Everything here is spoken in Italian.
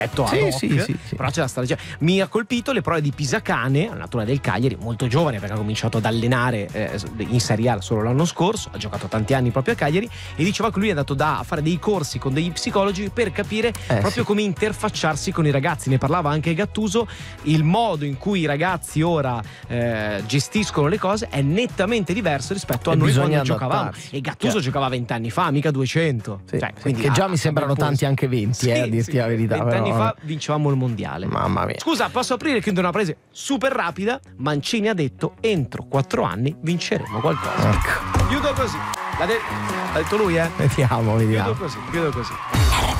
sì. Però c'è la strategia. Mi ha colpito le prove di Pisacane, allenatore del Cagliari, molto giovane perché ha cominciato ad allenare in Serie A solo l'anno scorso, ha giocato tanti anni proprio a Cagliari, e diceva che lui è andato a fare dei corsi con degli psicologi per capire proprio come interfacciarsi con i ragazzi. Ne parlava anche Gattuso, il modo in cui i ragazzi ora gestiscono le cose è nettamente diverso rispetto a noi quando giocavamo. E Gattuso giocava 20 anni fa, mica 200. Quindi che già mi sembrano tanti anche 20, a dirti la verità. 20 anni fa vincevamo il mondiale. Mamma mia. Scusa, posso aprire e chiudere una presa super rapida? Mancini ha detto: entro 4 anni vinceremo qualcosa. Ecco. Chiudo così. L'ha detto lui, Vediamo. Chiudo così.